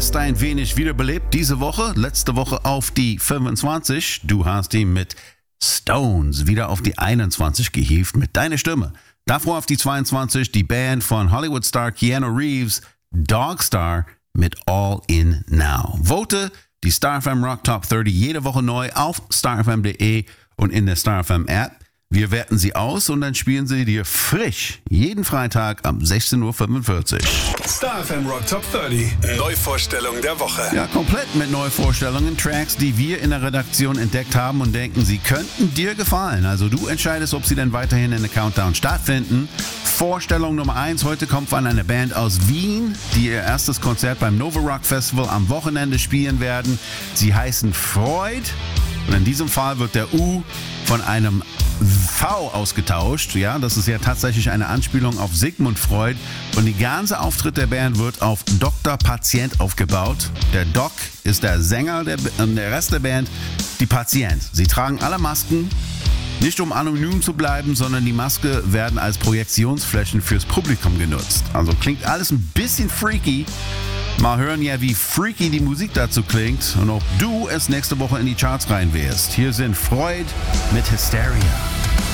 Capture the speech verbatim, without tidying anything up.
hast ein wenig wiederbelebt diese Woche. Letzte Woche auf die fünfundzwanzig. Du hast ihn mit Stones wieder auf die einundzwanzig gehievt mit deiner Stimme. Davor auf die zweiundzwanzig die Band von Hollywood-Star Keanu Reeves, Dogstar mit All In Now. Vote die Star F M Rock Top dreißig jede Woche neu auf star f m punkt d e und in der Star F M App. Wir werten sie aus und dann spielen sie dir frisch jeden Freitag um sechzehn Uhr fünfundvierzig. Star F M Rock Top dreißig. Neuvorstellung der Woche. Ja, komplett mit Neuvorstellungen, Tracks, die wir in der Redaktion entdeckt haben und denken, sie könnten dir gefallen. Also du entscheidest, ob sie denn weiterhin in der Countdown stattfinden. Vorstellung Nummer eins, heute kommt von einer Band aus Wien, die ihr erstes Konzert beim Nova Rock Festival am Wochenende spielen werden. Sie heißen Freud und in diesem Fall wird der U von einem V ausgetauscht. Ja, das ist ja tatsächlich eine Anspielung auf Sigmund Freud. Und die ganze Auftritt der Band wird auf Doktor Patient aufgebaut. Der Doc ist der Sänger der, und der Rest der Band die Patient. Sie tragen alle Masken, nicht um anonym zu bleiben, sondern die Maske werden als Projektionsflächen fürs Publikum genutzt. Also klingt alles ein bisschen freaky. Mal hören ja, wie freaky die Musik dazu klingt und ob du es nächste Woche in die Charts rein wirst. Hier sind Freud mit Hysteria.